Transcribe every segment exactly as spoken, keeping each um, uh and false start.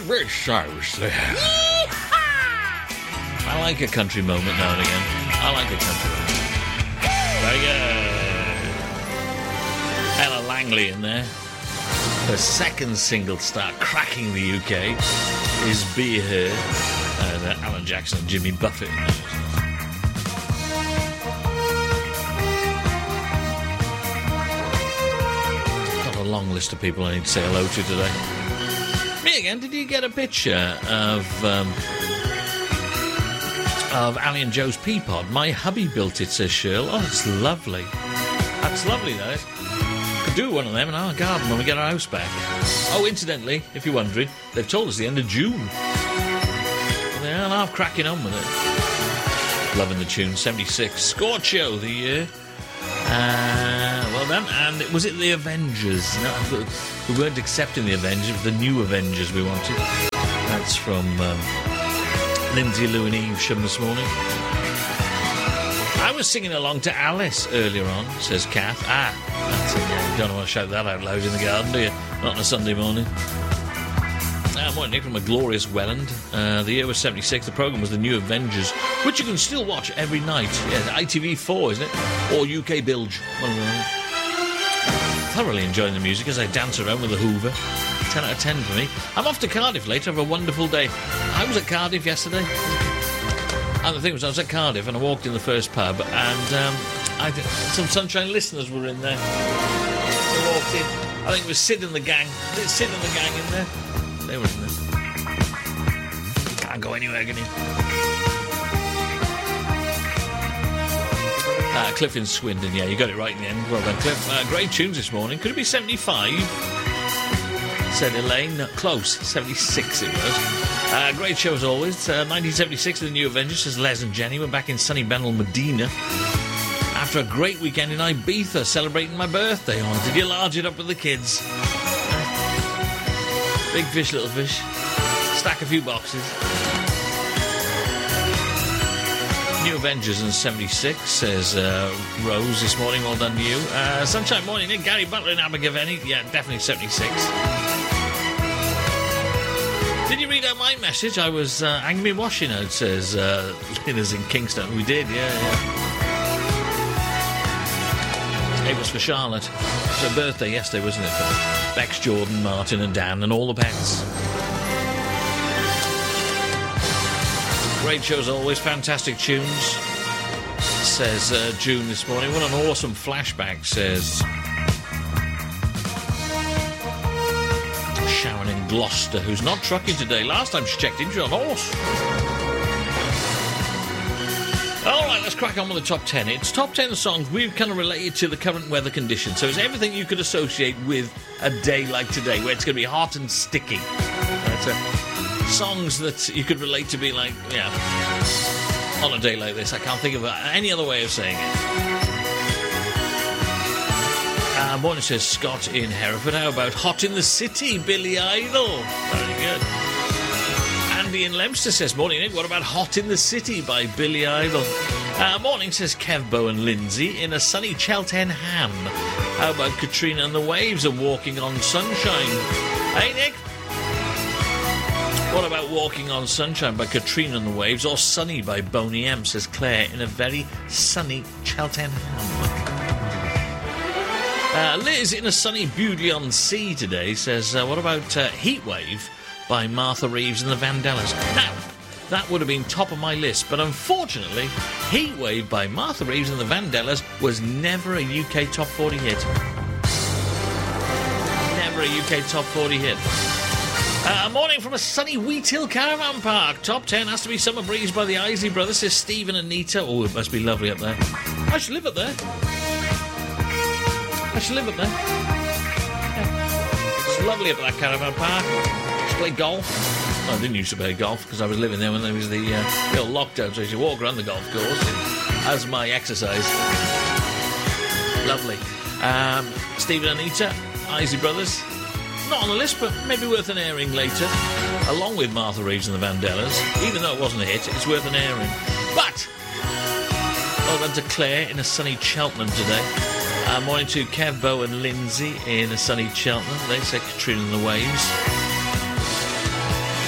Rich Cyrus there. I like a country moment now and again. I like a country moment. Very good. Ella Langley in there. Her second single to start cracking the U K is Be Here. And uh, Alan Jackson and Jimmy Buffett. Got a long list of people I need to say hello to today. Me again, did you get a picture of... Um, of Ali and Joe's pea pod? My hubby built it, says Shirl. Oh, it's lovely. That's lovely, that is. Could do one of them in our garden when we get our house back. Oh, incidentally, if you're wondering, they've told us the end of June. They are half cracking on with it. Loving the tune. seventy-six. Scorcho, the year. Uh, well done. And was it the Avengers? No, we weren't accepting the Avengers. It was the new Avengers we wanted. That's from... Um, Lindsay, Lou and Eve Shum this morning. I was singing along to Alice earlier on, says Kath. Ah, that's it. Yeah, you don't want to shout that out loud in the garden, do you? Not on a Sunday morning. Ah, morning, Nick from a glorious Welland. Uh, the year was seventy-six. The programme was The New Avengers, which you can still watch every night. Yeah, I T V four, isn't it? Or U K Bilge. One of them. Thoroughly enjoying the music as I dance around with the Hoover. ten out of ten for me. I'm off to Cardiff later. Have a wonderful day. I was at Cardiff yesterday. And the thing was, I was at Cardiff and I walked in the first pub and um, I did, some Sunshine listeners were in there. I walked in. I think it was Sid and the gang. Sid and the gang in there. They were in there. Can't go anywhere, can you? Uh, Cliff in Swindon. Yeah, you got it right in the end. Well done, Cliff. Uh, great tunes this morning. Could it be seventy-five? Said Elaine. No, close. seventy-six it was. Uh, great show as always. Uh, nineteen seventy-six, The New Avengers, says Les and Jenny. We're back in sunny Benal, Medina. After a great weekend in Ibiza, celebrating my birthday. Oh, did you large it up with the kids? Big fish, little fish. Stack a few boxes. New Avengers in seventy-six, says uh, Rose this morning. Well done to you. Uh, Sunshine morning, Nick. Gary Butler in Abergavenny. Yeah, definitely seventy-six. Did you read out my message? I was uh, hanging me washing out, says uh, Linda's in Kingston. We did, yeah, yeah. It was for Charlotte. It was her birthday yesterday, wasn't it? For Bex, Jordan, Martin and Dan and all the pets. Great show as always, fantastic tunes, says uh, June this morning. What an awesome flashback, says Sharon in Gloucester, who's not trucking today. Last time she checked in, she was on a horse. All right, let's crack on with the top ten. It's top ten songs we've kind of related to the current weather conditions. So it's everything you could associate with a day like today, where it's going to be hot and sticky. That's a... Songs that you could relate to be like, yeah, on a day like this. I can't think of any other way of saying it. Uh, morning, says Scott in Hereford. How about Hot in the City, Billy Idol? Very good. Andy in Leicester says, morning, Nick. What about Hot in the City by Billy Idol? Uh, morning, says Kev, Bo and Lindsay in a sunny Cheltenham. How about Katrina and the Waves and Walking on Sunshine? Hey, Nick. What about Walking on Sunshine by Katrina and the Waves or Sunny by Boney M, says Claire, in a very sunny Cheltenham. Uh, Liz in a sunny Beaulieu-on-Sea today says, uh, what about uh, Heatwave by Martha Reeves and the Vandellas? Now, that would have been top of my list, but unfortunately, Heatwave by Martha Reeves and the Vandellas was never a U K top forty hit. Never a U K top forty hit. Uh, morning from a sunny Wheat Hill Caravan Park. Top ten has to be Summer Breeze by the Isley Brothers, says Steve and Anita. Oh, it must be lovely up there. I should live up there. I should live up there. Yeah. It's lovely up at that caravan park. Just play golf. Well, I didn't used to play golf because I was living there when there was the, uh, the old lockdown, so I used to walk around the golf course as my exercise. Lovely. Um, Steve and Anita, Isley Brothers. Not on the list, but maybe worth an airing later, along with Martha Reeves and the Vandellas. Even though it wasn't a hit, it's worth an airing. But well done to Claire in a sunny Cheltenham today. Uh, morning to Kev, Bo and Lindsay in a sunny Cheltenham. They say Katrina and the Waves.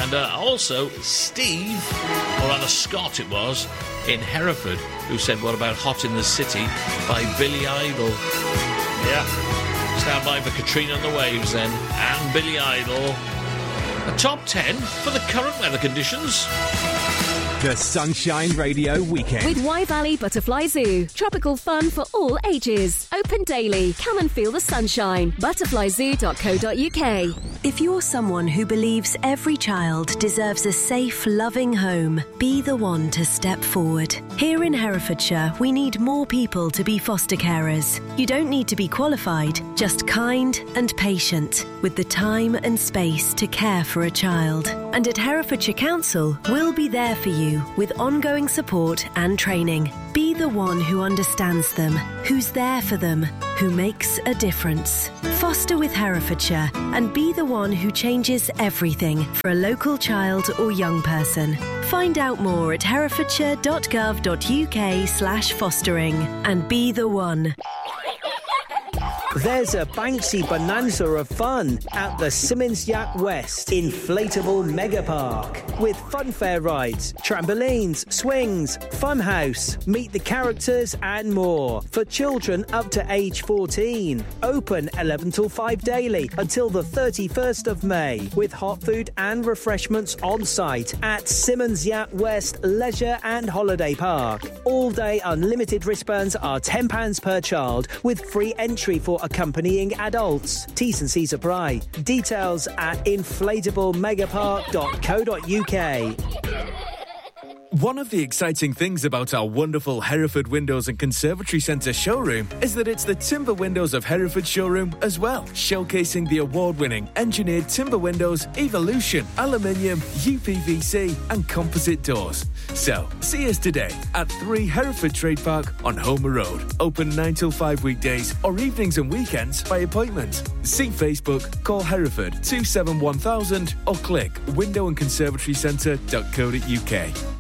And uh, also Steve, or rather Scott it was, in Hereford, who said, what about Hot in the City by Billy Idol? Yeah. Stand by for Katrina and the Waves then, and Billy Idol. A top ten for the current weather conditions. The Sunshine Radio Weekend. With Y Valley Butterfly Zoo. Tropical fun for all ages. Open daily. Come and feel the sunshine. butterfly zoo dot co dot uk. If you're someone who believes every child deserves a safe, loving home, be the one to step forward. Here in Herefordshire, we need more people to be foster carers. You don't need to be qualified, just kind and patient, with the time and space to care for a child. And at Herefordshire Council, we'll be there for you with ongoing support and training. Be the one who understands them, who's there for them, who makes a difference. Foster with Herefordshire and be the one who changes everything for a local child or young person. Find out more at herefordshire dot gov dot uk slash fostering and be the one. There's a Banksy bonanza of fun at the Simmons Yacht West Inflatable Mega Park with funfair rides, trampolines, swings, funhouse, meet the characters and more for children up to age fourteen. Open eleven till five daily until the thirty-first of May with hot food and refreshments on site at Simmons Yacht West Leisure and Holiday Park. All day unlimited wristbands are ten pounds per child with free entry for accompanying adults. T's and C's apply. Details at inflatable megapark dot co dot uk. One of the exciting things about our wonderful Hereford Windows and Conservatory Centre showroom is that it's the Timber Windows of Hereford showroom as well, showcasing the award-winning engineered timber windows, Evolution, aluminium, U P V C and composite doors. So, see us today at three Hereford Trade Park on Homer Road. Open nine till five weekdays or evenings and weekends by appointment. See Facebook, call Hereford two seven one thousand or click window and conservatory centre dot co dot uk.